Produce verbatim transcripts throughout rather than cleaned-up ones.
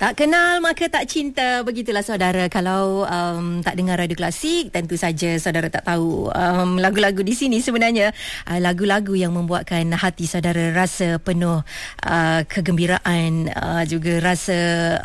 Tak kenal maka tak cinta. Begitulah saudara. Kalau um, tak dengar radio klasik, tentu saja saudara tak tahu um, lagu-lagu di sini sebenarnya uh, lagu-lagu yang membuatkan hati saudara rasa penuh uh, kegembiraan, uh, juga rasa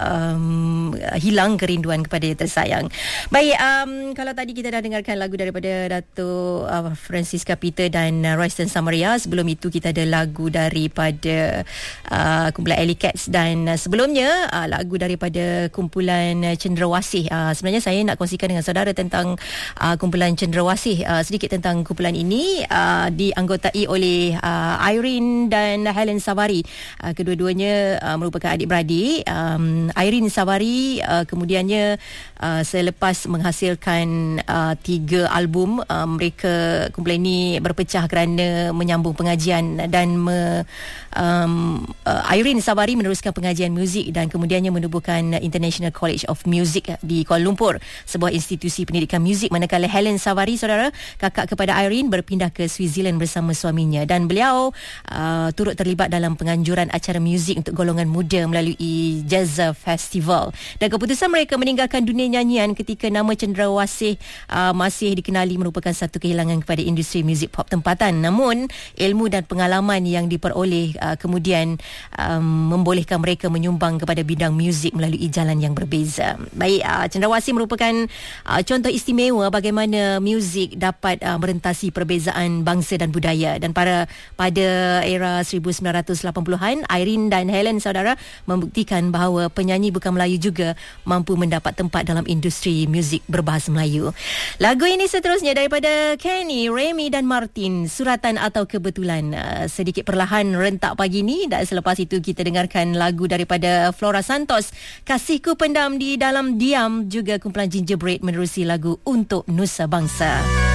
um, hilang kerinduan kepada yang tersayang. Baik, um, kalau tadi kita dah dengarkan lagu daripada Dato' uh, Francisca Peter dan uh, Royston Samaria. Sebelum itu kita ada lagu daripada uh, kumpulan Alley Cats, dan uh, sebelumnya uh, lagu daripada kumpulan Cenderawasih. Uh, sebenarnya saya nak kongsikan dengan saudara tentang uh, kumpulan Cenderawasih, uh, sedikit tentang kumpulan ini. Uh, dianggotai oleh uh, Irene dan Helen Savary. Uh, kedua-duanya uh, merupakan adik-beradik. Um, Irene Savary uh, kemudiannya uh, selepas menghasilkan uh, tiga album, uh, mereka kumpulan ini berpecah kerana menyambung pengajian, dan me, um, uh, Irene Savary meneruskan pengajian muzik dan kemudiannya menubuhkan International College of Music di Kuala Lumpur, sebuah institusi pendidikan muzik, manakala Helen Savary, saudara, kakak kepada Irene, berpindah ke Switzerland bersama suaminya, dan beliau uh, turut terlibat dalam penganjuran acara muzik untuk golongan muda melalui Jazz Festival. Dan keputusan mereka meninggalkan dunia nyanyian ketika nama Cenderawasih uh, masih dikenali merupakan satu kehilangan kepada industri muzik pop tempatan. Namun ilmu dan pengalaman yang diperoleh uh, kemudian um, membolehkan mereka menyumbang kepada bidang muzik melalui jalan yang berbeza. Baik, uh, Cenderawasih merupakan uh, contoh istimewa bagaimana muzik dapat uh, merentasi perbezaan bangsa dan budaya. Dan pada pada era seribu sembilan ratus lapan puluhan, Irene dan Helen, saudara, membuktikan bahawa penyanyi bukan Melayu juga mampu mendapat tempat dalam industri muzik berbahasa Melayu. Lagu ini seterusnya daripada Kenny, Remy dan Martin, Suratan atau Kebetulan. Uh, sedikit perlahan rentak pagi ni, dan selepas itu kita dengarkan lagu daripada Flora Santos, Kasihku Pendam di Dalam Diam, juga kumpulan Gingerbread menerusi lagu Untuk Nusa Bangsa.